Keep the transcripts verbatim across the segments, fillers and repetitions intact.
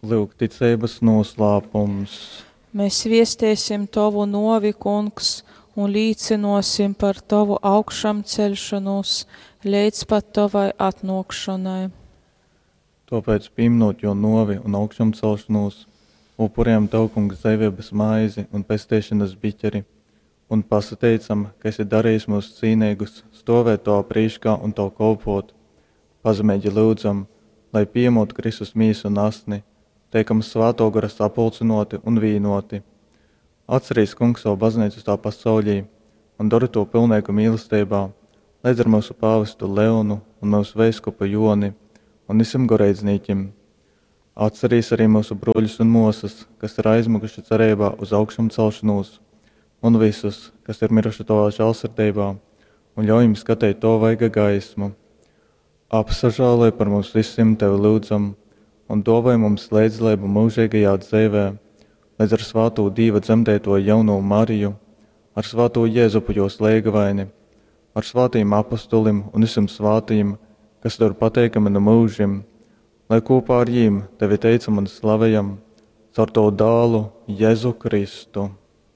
Lūk, ticības noslēpums. Mēs viestiesim Tavu novi, Kungs, un līdzinosim par Tavu augšām celšanos, līdz pat Tavai atnākšanai. Tāpēc pieminot jo novi un augšām celšanos, upurējam Tev, Kungs, dzīvības maizi un pestīšanas biķeri, un pasateicam, ka esi darījis mūs cīnīgus, stāvēt Tavā priekšā un Tev kalpot. Pazemīgi lūdzam, lai piemūt Kristus mīsu un asni, teikam svēto gara sapulcinoti un vīnoti. Atcerīs, Kungs, savu baznīcu tā pasaulī un dari to pilnīgu mīlestībā, līdz ar mūsu pāvestu Leonu un mūsu veiskupu Joni un visam garīdzniekiem. Atcerīs arī mūsu broļus un mosas, kas ir aizmuguši cerībā uz augšām celšanos, un visus, kas ir miruši Tavā žēlsirdībā, un ļauj jums skatīt to vaiga gaismu. Apsažālē par mums visiem Tevi lūdzam, un dāvāj mums līdzlību mūžīgajā dzīvē, līdz ar svāto Dieva dzemdēto jauno Mariju, ar svāto Jēzupu jos liegavaini, ar svātajiem apostolim un visiem svātajiem, kas tur pateikami no mūžiem, lai kopā ar jīm Tevi teicam un slavējam, caur to dālu Jēzu Kristu.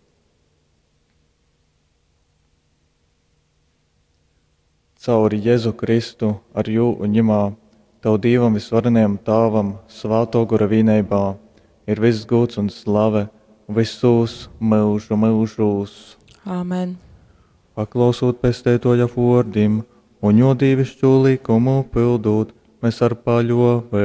Caur Jēzu Kristu ar jū un ņemā, Tev Dievam visvarenajam Tāvam, svāto gara vienībā, ir viss gods un slave visus mūžu mūžus. Āmen. Paklausot pestētoja vārdiem un jo dievišķo likumu pildot, mēs ar paļovi